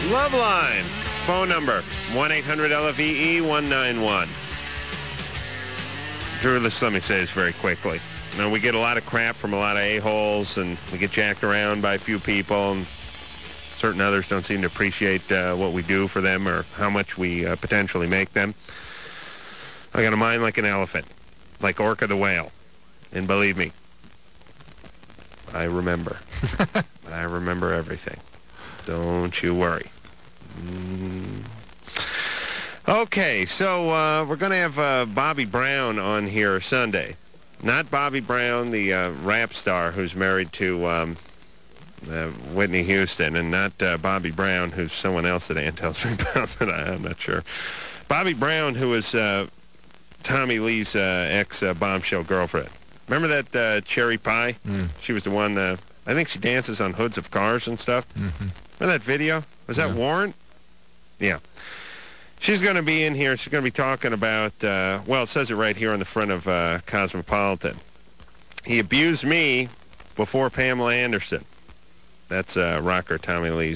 Loveline. Phone number, 1-800-LFEE-191. Drew, let me say this very quickly. Now, we get a lot of crap from a lot of a-holes, and we get jacked around by a few people, and certain others don't seem to appreciate what we do for them or how much we potentially make them. I got a mind like an elephant, like Orca the whale. And believe me, I remember. I remember everything. Don't you worry. Okay, so we're going to have Bobby Brown on here Sunday. Not Bobby Brown, the rap star who's married to Whitney Houston, and not Bobby Brown, who's someone else that Ann tells me about that I'm not sure. Bobby Brown, who was Tommy Lee's ex-bombshell girlfriend. Remember that Cherry Pie? She was the one, I think she dances on hoods of cars and stuff. Remember that video? Was that Warrant? Yeah. She's going to be in here. She's going to be talking about, well, it says it right here on the front of Cosmopolitan. He abused me before Pamela Anderson. That's rocker Tommy Lee's